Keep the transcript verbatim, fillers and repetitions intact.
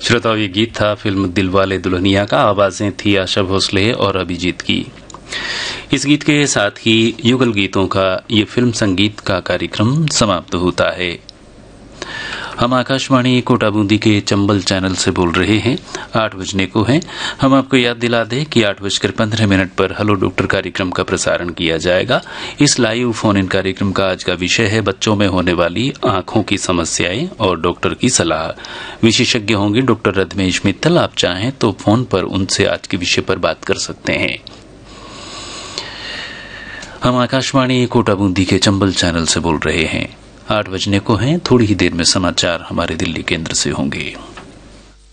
श्रोताओं, ये गीत था फिल्म दिलवाले दुल्हनिया का। आवाजें थी आशा भोसले और अभिजीत की। इस गीत के साथ ही युगल गीतों का ये फिल्म संगीत का कार्यक्रम समाप्त होता है। हम आकाशवाणी कोटा बूंदी के चंबल चैनल से बोल रहे हैं। आठ बजने को है। हम आपको याद दिला दें कि आठ बजकर पंद्रह मिनट पर हेलो डॉक्टर कार्यक्रम का प्रसारण किया जाएगा। इस लाइव फोन इन कार्यक्रम का आज का विषय है बच्चों में होने वाली आंखों की समस्याएं और डॉक्टर की सलाह। विशेषज्ञ होंगे डॉक्टर रधमेश मित्तल। आप चाहें तो फोन पर उनसे आज के विषय पर बात कर सकते हैं। हम आकाशवाणी कोटा बूंदी के चंबल चैनल से बोल रहे हैं। आठ बजने को हैं। थोड़ी ही देर में समाचार हमारे दिल्ली केंद्र से होंगे।